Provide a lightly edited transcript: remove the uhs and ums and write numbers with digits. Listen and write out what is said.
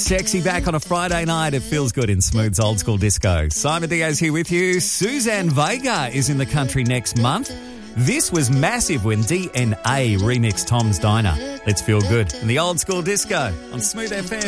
Sexy back on a Friday night. It feels good in Smooth's Old School Disco. Simon Diaz here with you. Suzanne Vega is in the country next month. This was massive when DNA remixed Tom's Diner. Let's feel good in the Old School Disco on Smooth FM.